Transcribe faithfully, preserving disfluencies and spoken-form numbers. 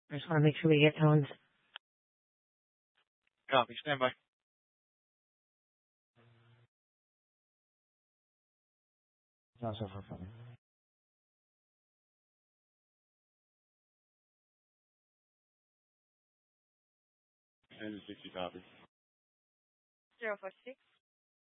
I just want to make sure we get tones. Copy. Stand by. Also for fun. And sixty copy. Zero four six.